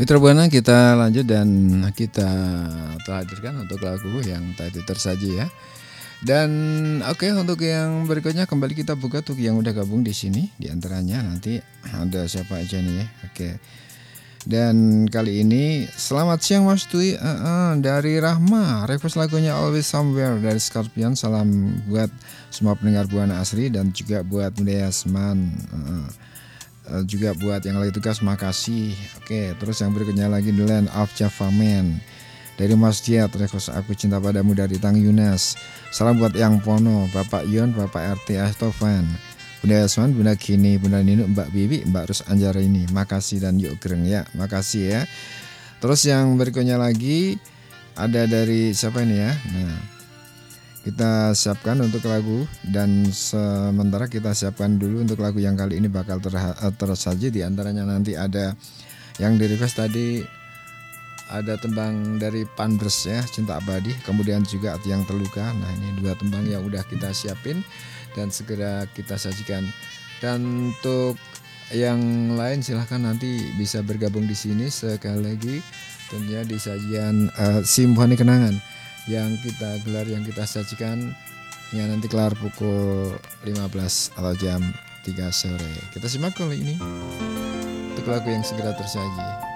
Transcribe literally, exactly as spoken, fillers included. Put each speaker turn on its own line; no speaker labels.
Mitra Buana, kita lanjut dan kita telah hadirkan untuk lagu yang tadi tersaji ya. Dan oke, untuk yang berikutnya kembali kita buka untuk yang udah gabung di sini. Di antaranya nanti ada siapa aja nih ya. Oke. Dan kali ini selamat siang Mas Dwi, uh, uh, dari Rahma, request lagunya Always Somewhere dari Scorpion. Salam buat semua pendengar Buana Asri dan juga buat Bunda Yasman, uh, uh, juga buat yang lagi tugas, makasih. Oke, terus yang berikutnya lagi The Land of Java Man dari Mas Diat, request Aku Cinta Padamu dari Tang Yunas. Salam buat Yang Pono, Bapak Yon, Bapak R T Astofan, Bunda Yasman, Bunda Kini, Bunda Nino, Mbak Bibi, Mbak Rus Anjara ini. Makasih dan yuk gereng ya, makasih ya. Terus yang berikutnya lagi ada dari siapa ini ya. Nah, kita siapkan untuk lagu dan sementara kita siapkan dulu untuk lagu yang kali ini bakal ter- tersaji. Di antaranya nanti ada yang di request tadi, ada tembang dari Pandres ya, Cinta Abadi, kemudian juga Hati Yang Terluka. Nah, ini dua tembang yang udah kita siapin dan segera kita sajikan. Dan untuk yang lain silahkan nanti bisa bergabung di sini sekali lagi, tentunya di sajian uh, Simfoni Kenangan yang kita gelar, yang kita sajikan yang nanti kelar pukul lima belas atau jam tiga sore. Kita simak kali ini untuk lagu yang segera tersaji.